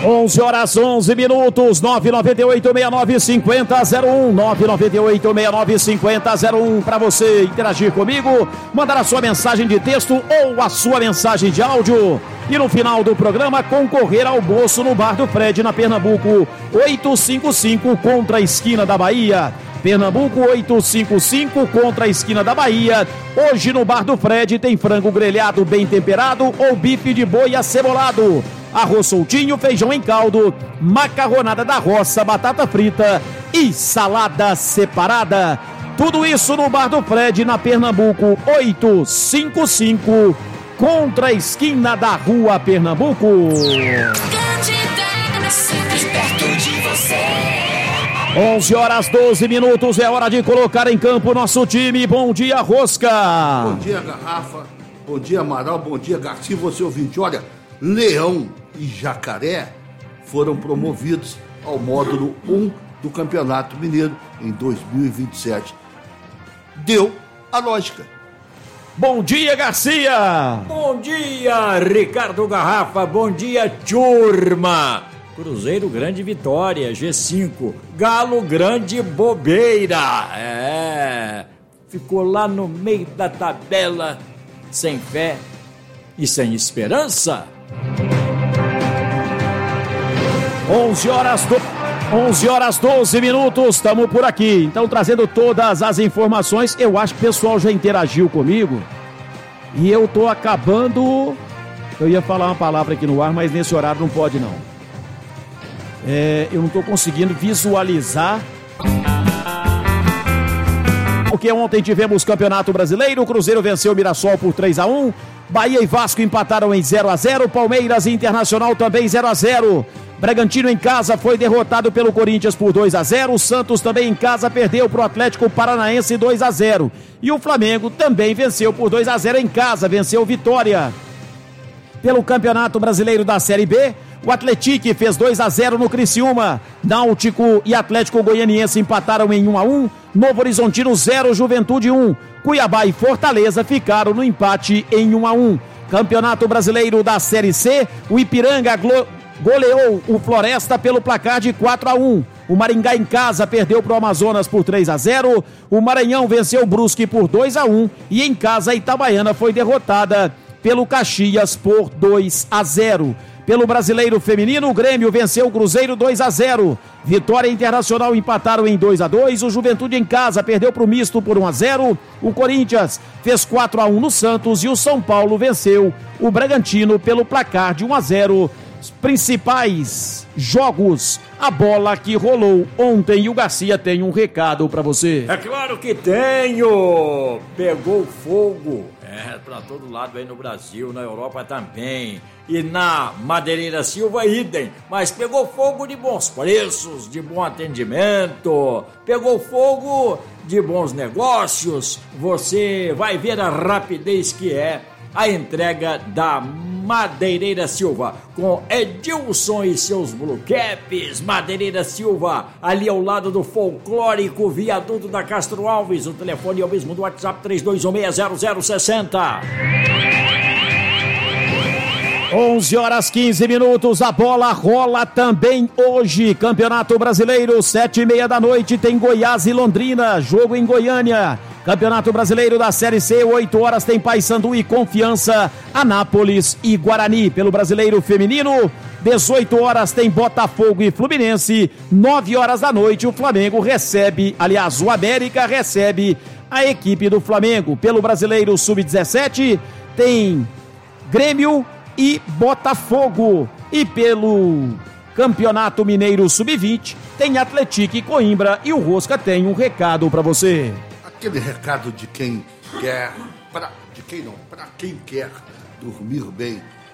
11 horas 11 minutos, 998-6950-01, 998-6950-01, para você interagir comigo, mandar a sua mensagem de texto ou a sua mensagem de áudio e no final do programa concorrer ao almoço no Bar do Fred, na Pernambuco 855, contra a esquina da Bahia. Pernambuco 855, contra a esquina da Bahia. Hoje no Bar do Fred tem frango grelhado bem temperado ou bife de boi acebolado, arroz soltinho, feijão em caldo, macarronada da roça, batata frita e salada separada. Tudo isso no Bar do Fred, na Pernambuco 855, contra a esquina da Rua Pernambuco. Perto de você. 11 horas 12 minutos, é hora de colocar em campo o nosso time. Bom dia, Rosca. Bom dia, Garrafa. Bom dia, Amaral. Bom dia, Garcia. Você ouvinte, olha, Leão e Jacaré foram promovidos ao módulo 1 do Campeonato Mineiro em 2027. Deu a lógica. Bom dia, Garcia. Bom dia, Ricardo Garrafa. Bom dia, turma. Cruzeiro grande vitória, G5. Galo grande bobeira. Ficou lá no meio da tabela, sem fé e sem esperança. 11 horas 12 minutos, estamos por aqui. Então, trazendo todas as informações. Eu acho que o pessoal já interagiu comigo e eu tô acabando. Eu ia falar uma palavra aqui no ar, mas nesse horário não pode não. Eu não tô conseguindo visualizar. Porque ontem tivemos Campeonato Brasileiro, o Cruzeiro venceu o Mirassol por 3-1, Bahia e Vasco empataram em 0-0, Palmeiras e Internacional também 0-0. Bragantino em casa foi derrotado pelo Corinthians por 2-0, o Santos também em casa perdeu para o Atlético Paranaense 2-0. E o Flamengo também venceu por 2-0 em casa, venceu o Vitória. Pelo Campeonato Brasileiro da Série B, o Atlético fez 2-0 no Criciúma. Náutico e Atlético Goianiense empataram em 1-1. Novo Horizontino 0, Juventude 1. Cuiabá e Fortaleza ficaram no empate em 1-1. Campeonato Brasileiro da Série C, o Ipiranga goleou o Floresta pelo placar de 4-1. O Maringá em casa perdeu para o Amazonas por 3-0. O Maranhão venceu o Brusque por 2-1. E em casa a Itabaiana foi derrotada pelo Caxias por 2-0. Pelo Brasileiro Feminino, o Grêmio venceu o Cruzeiro 2-0. Vitória e Internacional empataram em 2-2. O Juventude em casa perdeu para o Misto por 1-0. O Corinthians fez 4-1 no Santos e o São Paulo venceu o Bragantino pelo placar de 1-0. Os principais jogos, a bola que rolou ontem. E o Garcia tem um recado para você. É claro que tenho. Pegou fogo. Para todo lado aí no Brasil, na Europa também. E na Madeireira Silva, idem. Mas pegou fogo de bons preços, de bom atendimento. Pegou fogo de bons negócios. Você vai ver a rapidez que é a entrega da Madeireira Silva, com Edilson e seus Blue Caps. Madeireira Silva, ali ao lado do folclórico viaduto da Castro Alves. O telefone é o mesmo do WhatsApp, 32160060. 11 horas 15 minutos, a bola rola também hoje. Campeonato Brasileiro, 7h30 da noite, tem Goiás e Londrina, jogo em Goiânia. Campeonato Brasileiro da Série C, 8 horas tem Paysandu e Confiança, Anápolis e Guarani. Pelo Brasileiro Feminino, 18 horas tem Botafogo e Fluminense, 9 horas da noite o Flamengo recebe, aliás, o América recebe a equipe do Flamengo. Pelo Brasileiro Sub-17 tem Grêmio e Botafogo. E pelo Campeonato Mineiro Sub-20 tem Atlético e Coimbra. E o Rosca tem um recado para você. Aquele recado de quem quer, para quem quer dormir bem